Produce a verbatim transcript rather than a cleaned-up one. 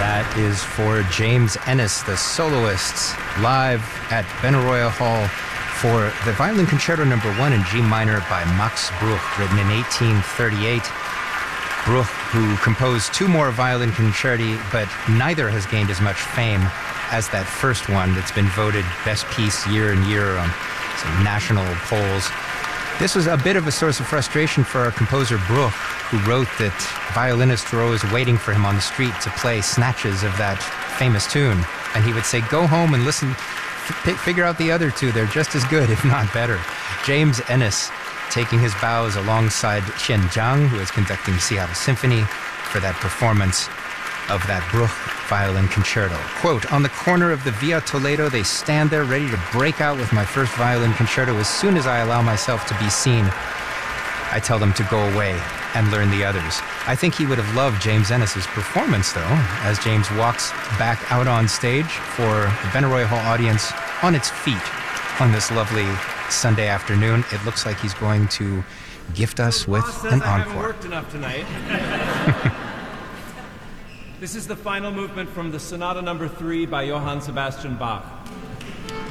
That is for James Ennis, the soloists, live at Benaroya Hall for the Violin Concerto Number One in G minor by Max Bruch, written in eighteen thirty-eight. Bruch, who composed two more violin concerti, but neither has gained as much fame as that first one that's been voted best piece year and year on some national polls. This was a bit of a source of frustration for our composer Bruch, who wrote that violinists were always waiting for him on the street to play snatches of that famous tune. And he would say, go home and listen, f- figure out the other two. They're just as good, if not better. James Ennis taking his bows alongside Xian Zhang, who is conducting Seattle Symphony, for that performance of that Bruch violin concerto. Quote, on the corner of the Via Toledo, they stand there ready to break out with my first violin concerto. As soon as I allow myself to be seen, I tell them to go away and learn the others. I think he would have loved James Ennis's performance, though, as James walks back out on stage for the Benaroya Hall audience on its feet on this lovely Sunday afternoon. It looks like he's going to gift us with an encore. I haven't worked enough tonight. This is the final movement from the Sonata Number Three by Johann Sebastian Bach.